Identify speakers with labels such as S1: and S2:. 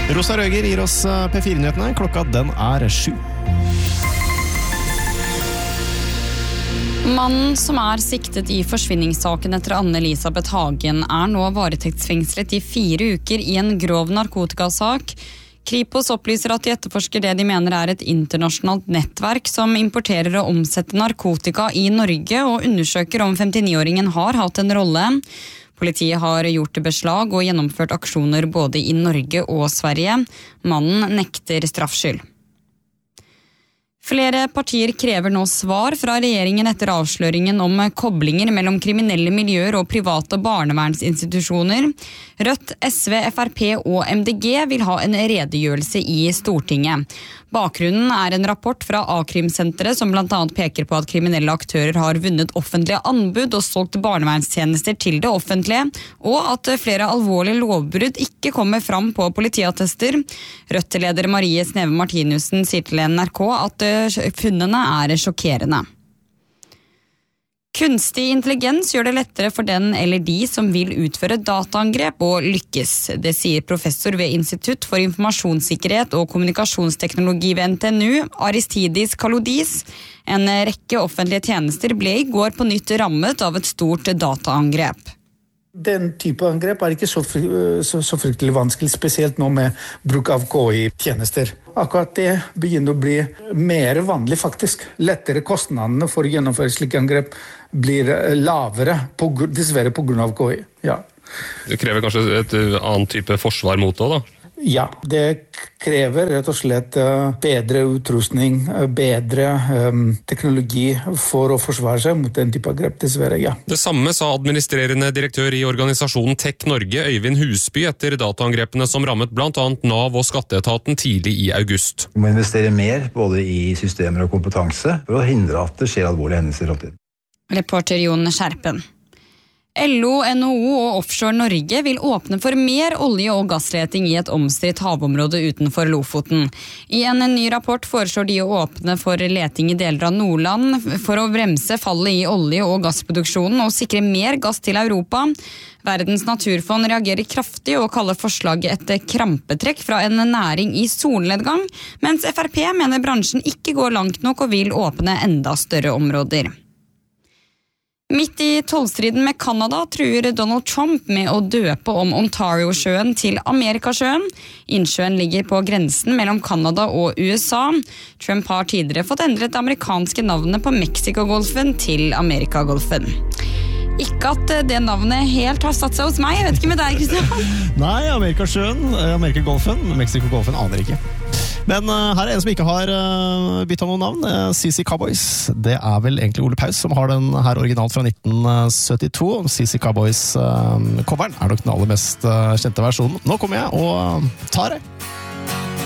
S1: Rosa Røger gir oss P4-nyhetene. Klokka den 7.
S2: Mannen som siktet i forsvinningssaken etter Anne-Elisabeth Hagen nå varetektsfengslet i 4 uker i en grov narkotikasak. Kripos opplyser at de etterforsker det de mener et internasjonalt nettverk som importerer og omsetter narkotika i Norge, og undersøker om 59-åringen har hatt en rolle. Politiet har gjort beslag og gjennomført aksjoner både i Norge og Sverige. Mannen nekter straffskyld. Flere partier krever nå svar fra regjeringen etter avsløringen om koblinger mellom kriminelle miljøer og private barnevernsinstitusjoner. Rødt, SV, FrP og MDG vil ha en redegjørelse i Stortinget. Bakgrunnen en rapport fra A-krimsenteret som blant annet peker på at kriminelle aktører har vunnet offentlige anbud og solgt barnevernstjenester til det offentlige, og at flere alvorlige lovbrudd ikke kommer fram på politiattester. Rødt-leder Marie Sneve Martinussen sier til NRK at funnene sjokkerende. Kunstig intelligens gjør det lettere for den eller de som vil utføre dataangrep og lykkes. Det sier professor ved Institutt for informasjonssikkerhet og kommunikasjonsteknologi ved NTNU, Aristidis Kalodis. En rekke offentlige tjenester ble i går på nytt rammet av et stort dataangrep.
S3: Den type angrep ikke så fryktelig vanskelig, spesielt nå med bruk av KI-tjenester. Akkurat det begynner å bli mer vanlig faktisk. Lettere kostnadene for å gjennomføre slike angrep blir lavere, dessverre på grunn av KI. Ja.
S4: Det krever kanskje et annet type forsvar mot det da?
S3: Ja, det krever rett og slett bedre utrustning, bedre teknologi for å forsvare seg mot den type angrep, dessverre, ja.
S4: Det samme sa administrerende direktør i organisasjonen Tech Norge, Øyvind Husby, etter dataangrepene som rammet blant annet Nav og Skatteetaten tidlig i august.
S5: Vi må investere mer både i systemer og kompetanse for å hindre at det skjer alvorlige hendelser i fremtiden.
S2: Reporter Jon Skjerpen. LO, NHO og Offshore Norge vil åpne for mer olje- og gassleting i et omstridt havområde utenfor Lofoten. I en ny rapport foreslår de å åpne for leting i deler av Nordland for å bremse fallet i olje- og gassproduksjonen og sikre mer gass til Europa. Verdens naturfond reagerer kraftig og kaller forslaget et krampetrekk fra en næring i solnedgang, mens FrP mener bransjen ikke går langt nok og vil åpne enda større områder. Midt i tollstriden med Kanada truer Donald Trump med å døpe om Ontario-sjøen til Amerikasjøen. Innsjøen ligger på grensen mellom Kanada og USA. Trump har tidligere fått endret det amerikanske navnet på Mexicogolfen til Amerikagolfen. Ikke at det navnet helt har satt seg hos meg, jeg vet ikke med deg, Kristian.
S1: Nei, Amerikasjøen, Amerikagolfen, Mexicogolfen aner ikke. Men her en som ikke har byttet noen navn, CC Cowboys. Det vel egentlig Ole Paus som har den her originalt fra 1972. CC Cowboys-coveren nok den aller mest kjente versjonen. Nå kommer jeg og tar det.